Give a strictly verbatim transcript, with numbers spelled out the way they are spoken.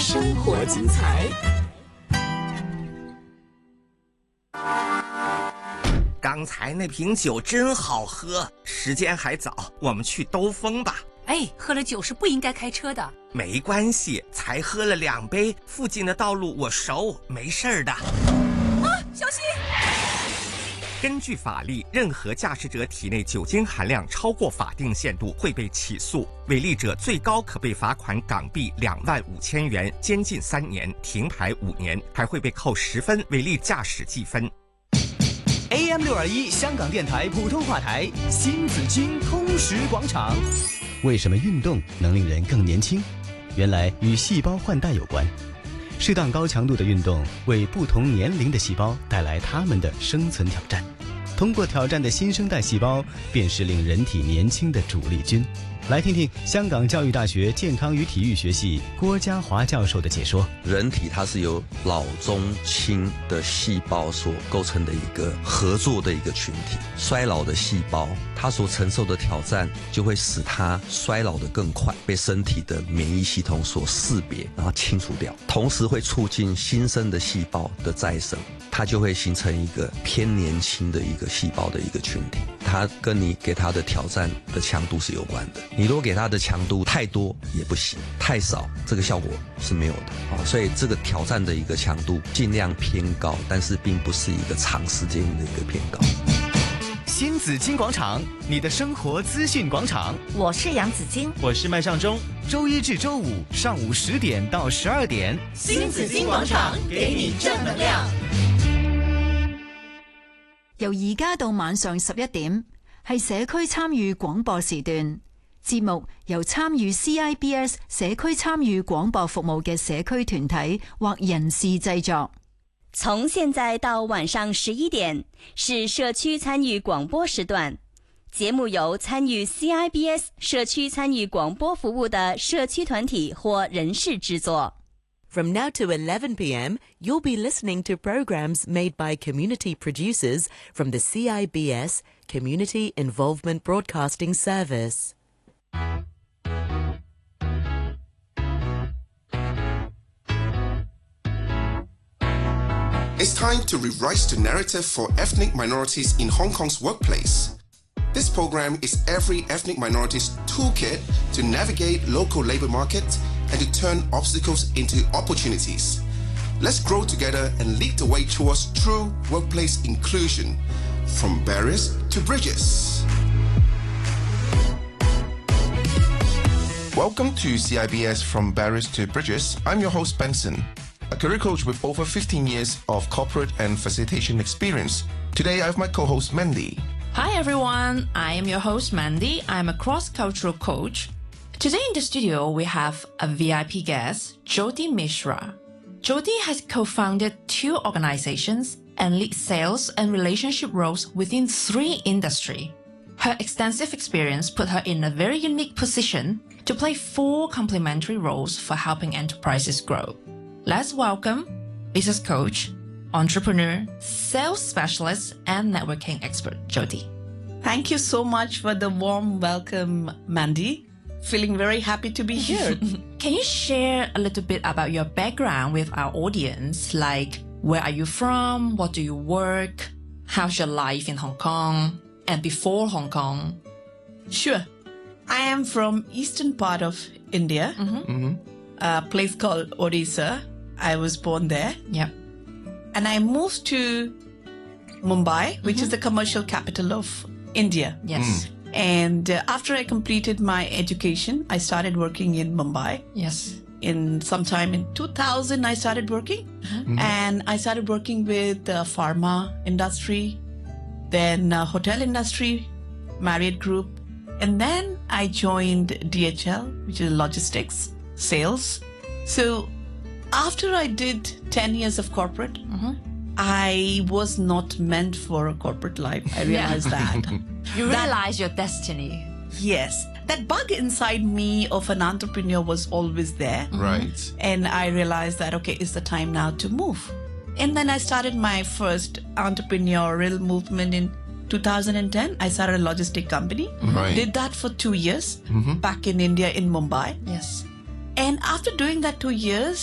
生活精彩。 刚才那瓶酒真好喝，时间还早，我们去兜风吧。 哎，喝了酒是不应该开车的。 没关系，才喝了两杯，附近的道路我熟，没事儿的。啊， 小心！ 根据法律，任何驾驶者体内酒精含量超过法定限度会被起诉，违例者最高可被罚款港币两万五千元，监禁三年，停牌五年，还会被扣十分违例驾驶记分。 A M 六二一香港电台普通话台，新紫金通识广场。为什么运动能令人更年轻？原来与细胞换代有关。适当高强度的运动为不同年龄的细胞带来他们的生存挑战，通过挑战的新生代细胞便是令人体年轻的主力军。来听听香港教育大学健康与体育学系郭家华教授的解说。 人体它是由老中青的细胞所构成的一个合作的一个群体，衰老的细胞它所承受的挑战就会使它衰老得更快，被身体的免疫系统所识别然后清除掉，同时会促进新生的细胞的再生，它就会形成一个偏年轻的一个细胞的一个群体，它跟你给它的挑战的强度是有关的。你如果给它的强度太多也不行，太少这个效果是没有的啊。所以这个挑战的一个强度尽量偏高，但是并不是一个长时间的一个偏高。 新紫金广场，你的生活资讯广场。 我是杨紫金， 我是麦尚中。周一至周五上午十点到十二点， 新紫金廣場給你正能量。 由而家到晚上十一點，係社區參與廣播時段。節目由參與 C I B S 社區參與廣播服務嘅社區團體或人士製作。 從現在到晚上十一點是社區參與廣播時段，節目由參與 C I B S 社區參與廣播服務的社區團體或人士製作。 From now to eleven p m, you'll be listening to programs made by community producers from the C I B S Community Involvement Broadcasting Service. It's time to rewrite the narrative for ethnic minorities in Hong Kong's workplace. This program is every ethnic minority's toolkit to navigate local labor market and to turn obstacles into opportunities. Let's grow together and lead the way towards true workplace inclusion, from barriers to bridges. Welcome to C I B S From Barriers to Bridges. I'm your host, Benson, a career coach with over fifteen years of corporate and facilitation experience. Today, I have my co-host, Mandy. Hi, everyone. I am your host, Mandy. I'm a cross-cultural coach. Today in the studio, we have a V I P guest, Jody Mishra. Jody has co-founded two organizations and leads sales and relationship roles within three industries. Her extensive experience put her in a very unique position to play four complementary roles for helping enterprises grow. Let's welcome business coach, entrepreneur, sales specialist, and networking expert, Jody. Thank you so much for the warm welcome, Mandy. Feeling very happy to be here. Can you share a little bit about your background with our audience? Like, where are you from? What do you work? How's your life in Hong Kong? And before Hong Kong? Sure. I am from eastern part of India, mm-hmm. Mm-hmm. a place called Odisha. I was born there. Yep. And I moved to Mumbai, which mm-hmm. is the commercial capital of India. Yes. Mm. And uh, after I completed my education, I started working in Mumbai. Yes. In sometime in two thousand, I started working. Mm-hmm. And I started working with the pharma industry, then uh, hotel industry, Marriott Group. And then I joined D H L, which is logistics, sales. So after I did ten years of corporate, mm-hmm. I was not meant for a corporate life. I realized yeah. that. You that, realize your destiny. Yes. That bug inside me of an entrepreneur was always there. Right. And I realized that, okay, it's the time now to move. And then I started my first entrepreneurial movement in two thousand ten. I started a logistic company. Right. Did that for two years mm-hmm. back in India in Mumbai. Yes. And after doing that two years,